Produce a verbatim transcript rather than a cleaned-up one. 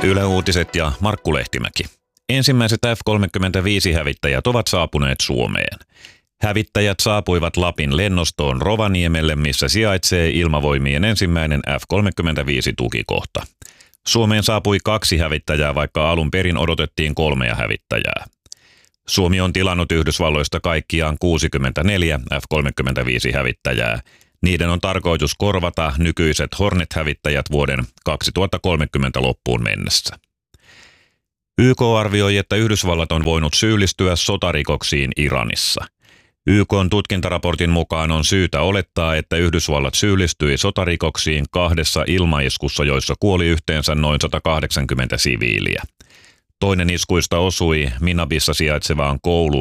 Yle Uutiset ja Markku Lehtimäki. Ensimmäiset F kolmekymmentäviisi-hävittäjät ovat saapuneet Suomeen. Hävittäjät saapuivat Lapin lennostoon Rovaniemelle, missä sijaitsee Ilmavoimien ensimmäinen F kolmekymmentäviisi-tukikohta. Suomeen saapui kaksi hävittäjää, vaikka alun perin odotettiin kolmea hävittäjää. Suomi on tilannut Yhdysvalloista kaikkiaan kuusikymmentäneljä F kolmekymmentäviisi-hävittäjää. Niiden on tarkoitus korvata nykyiset Hornet-hävittäjät vuoden kaksituhattakolmekymmentä loppuun mennessä. Y K arvioi, että Yhdysvallat on voinut syyllistyä sotarikoksiin Iranissa. Y K:n tutkintaraportin mukaan on syytä olettaa, että Yhdysvallat syyllistyi sotarikoksiin kahdessa ilmaiskussa, joissa kuoli yhteensä noin sata kahdeksankymmentä siviiliä. Toinen iskuista osui Minabissa sijaitsevaan kouluun